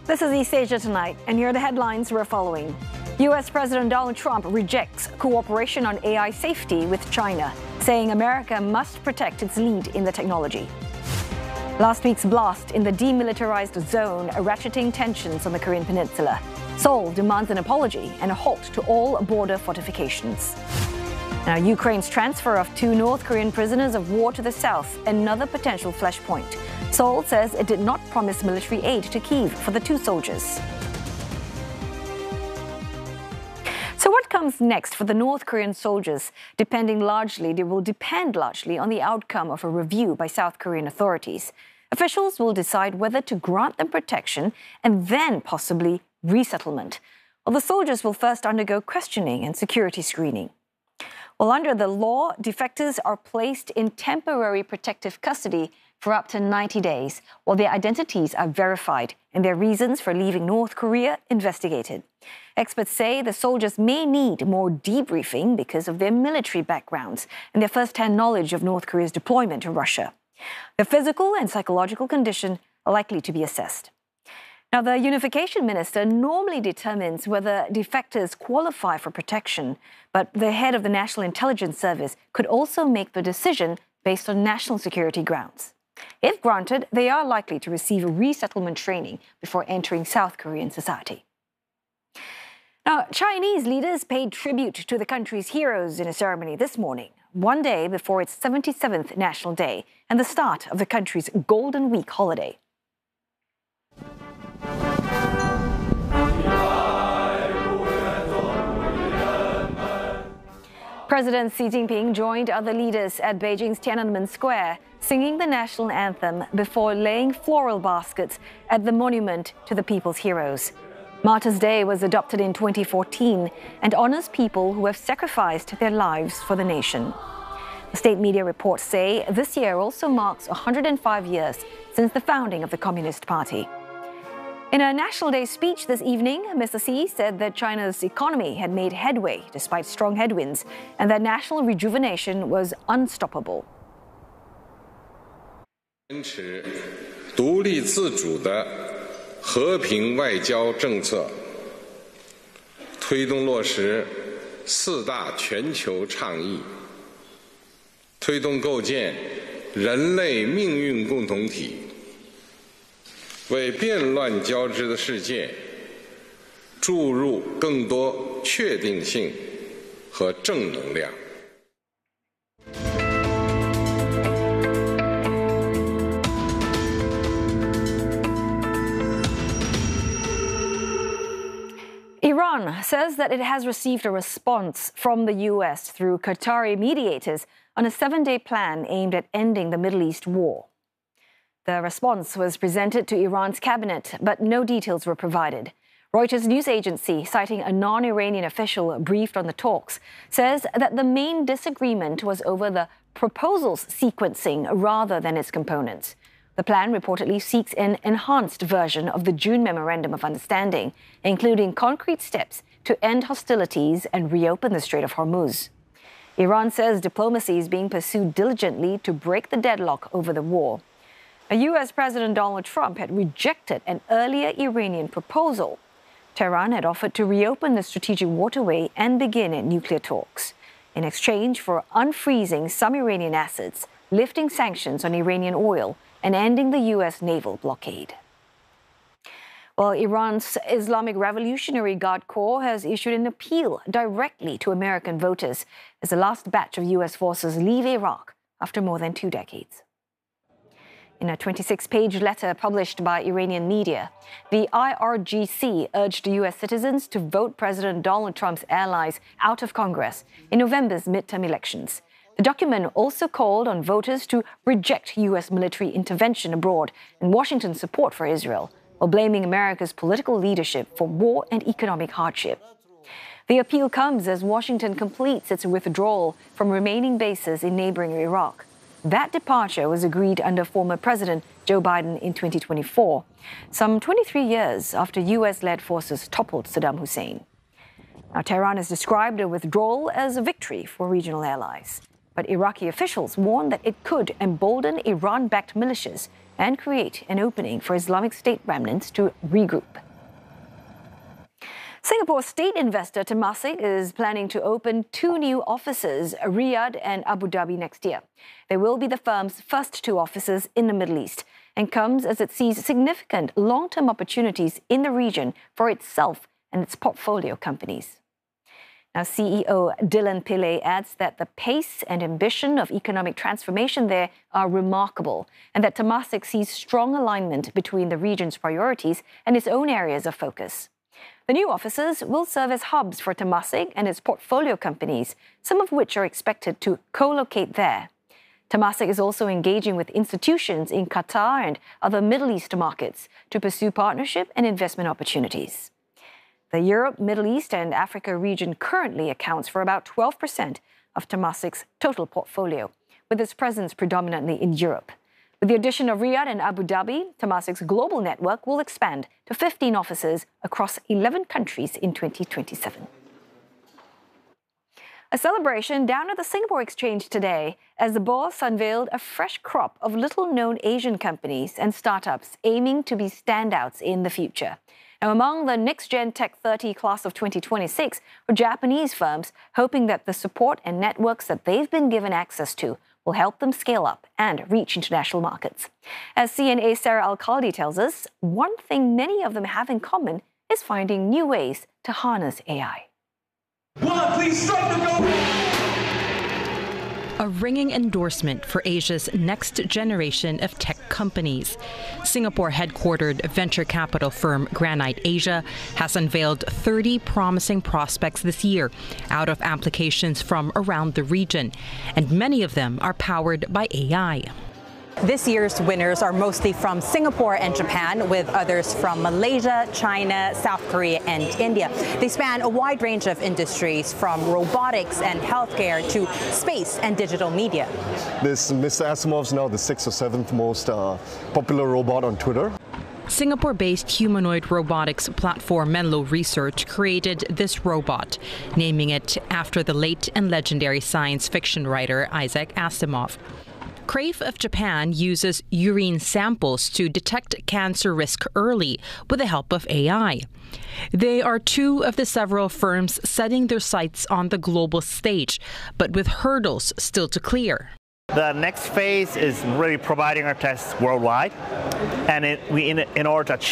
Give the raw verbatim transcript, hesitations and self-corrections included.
This is East Asia Tonight, and here are the headlines we're following. U S President Donald Trump rejects cooperation on A I safety with China, saying America must protect its lead in the technology. Last week's blast in the demilitarized zone ratcheting tensions on the Korean peninsula. Seoul demands an apology and a halt to all border fortifications. Now, Ukraine's transfer of two North Korean prisoners of war to the south, another potential flashpoint. Seoul says it did not promise military aid to Kyiv for the two soldiers. So what comes next for the North Korean soldiers? Depending largely, they will depend largely on the outcome of a review by South Korean authorities. Officials will decide whether to grant them protection and then possibly resettlement. Well, the soldiers will first undergo questioning and security screening. Well, under the law, defectors are placed in temporary protective custody for up to ninety days, while their identities are verified and their reasons for leaving North Korea investigated. Experts say the soldiers may need more debriefing because of their military backgrounds and their first-hand knowledge of North Korea's deployment to Russia. Their physical and psychological condition are likely to be assessed. Now, the unification minister normally determines whether defectors qualify for protection, but the head of the National Intelligence Service could also make the decision based on national security grounds. If granted, they are likely to receive resettlement training before entering South Korean society. Now, Chinese leaders paid tribute to the country's heroes in a ceremony this morning, one day before its seventy-seventh National Day and the start of the country's Golden Week holiday. President Xi Jinping joined other leaders at Beijing's Tiananmen Square, singing the national anthem before laying floral baskets at the monument to the people's heroes. Martyrs' Day was adopted in twenty fourteen and honors people who have sacrificed their lives for the nation. State media reports say this year also marks one hundred five years since the founding of the Communist Party. In a National Day speech this evening, Mister Xi said that China's economy had made headway despite strong headwinds and that national rejuvenation was unstoppable. 坚持独立自主的和平外交政策，推动落实四大全球倡议，推动构建人类命运共同体。 为变乱交织的世界注入更多确定性和正能量。 Iran says that it has received a response from the U S through Qatari mediators on a seven-day plan aimed at ending the Middle East war. The response was presented to Iran's cabinet, but no details were provided. Reuters news agency, citing a non-Iranian official briefed on the talks, says that the main disagreement was over the proposal's sequencing rather than its components. The plan reportedly seeks an enhanced version of the June Memorandum of Understanding, including concrete steps to end hostilities and reopen the Strait of Hormuz. Iran says diplomacy is being pursued diligently to break the deadlock over the war. U S President Donald Trump had rejected an earlier Iranian proposal. Tehran had offered to reopen the strategic waterway and begin nuclear talks in exchange for unfreezing some Iranian assets, lifting sanctions on Iranian oil, and ending the U S naval blockade. Well, Iran's Islamic Revolutionary Guard Corps has issued an appeal directly to American voters as the last batch of U S forces leave Iraq after more than two decades. In a twenty-six page letter published by Iranian media, the I R G C urged U S citizens to vote President Donald Trump's allies out of Congress in November's midterm elections. The document also called on voters to reject U S military intervention abroad and Washington's support for Israel, while blaming America's political leadership for war and economic hardship. The appeal comes as Washington completes its withdrawal from remaining bases in neighboring Iraq. That departure was agreed under former President Joe Biden in twenty twenty-four, some twenty-three years after U S-led forces toppled Saddam Hussein. Now, Tehran has described a withdrawal as a victory for regional allies. But Iraqi officials warn that it could embolden Iran-backed militias and create an opening for Islamic State remnants to regroup. Singapore state investor Temasek is planning to open two new offices, Riyadh and Abu Dhabi, next year. They will be the firm's first two offices in the Middle East and comes as it sees significant long-term opportunities in the region for itself and its portfolio companies. Now, C E O Dylan Pillay adds that the pace and ambition of economic transformation there are remarkable and that Temasek sees strong alignment between the region's priorities and its own areas of focus. The new offices will serve as hubs for Temasek and its portfolio companies, some of which are expected to co-locate there. Temasek is also engaging with institutions in Qatar and other Middle East markets to pursue partnership and investment opportunities. The Europe, Middle East and Africa region currently accounts for about twelve percent of Temasek's total portfolio, with its presence predominantly in Europe. With the addition of Riyadh and Abu Dhabi, Temasek's global network will expand to fifteen offices across eleven countries in twenty twenty-seven. A celebration down at the Singapore Exchange today as the boss unveiled a fresh crop of little-known Asian companies and startups aiming to be standouts in the future. Now, among the next-gen Tech thirty class of twenty twenty-six are Japanese firms hoping that the support and networks that they've been given access to will help them scale up and reach international markets. As C N A's Sarah Alcalde tells us, one thing many of them have in common is finding new ways to harness A I. One, please strike the goal! A ringing endorsement for Asia's next generation of tech companies. Singapore-headquartered venture capital firm Granite Asia has unveiled thirty promising prospects this year out of applications from around the region, and many of them are powered by A I. This year's winners are mostly from Singapore and Japan, with others from Malaysia, China, South Korea, and India. They span a wide range of industries, from robotics and healthcare to space and digital media. This Mister Asimov's now the sixth or seventh most uh, popular robot on Twitter. Singapore-based humanoid robotics platform Menlo Research created this robot, naming it after the late and legendary science fiction writer Isaac Asimov. Crave of Japan uses urine samples to detect cancer risk early with the help of A I. They are two of the several firms setting their sights on the global stage, but with hurdles still to clear. The next phase is really providing our tests worldwide, and it, we, in, in order to achieve